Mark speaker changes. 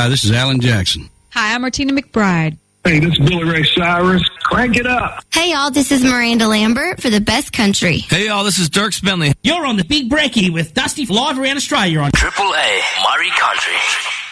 Speaker 1: Hi, this is Alan Jackson.
Speaker 2: Hi, I'm Martina McBride.
Speaker 3: Hey, this is Billy Ray Cyrus. Crank it up.
Speaker 4: Hey, y'all, this is Miranda Lambert for The Best Country.
Speaker 5: Hey, y'all, this is Dirk Bentley.
Speaker 6: You're on the Big Brekkie with Dusty live around Australia on
Speaker 7: Triple A Murray Country.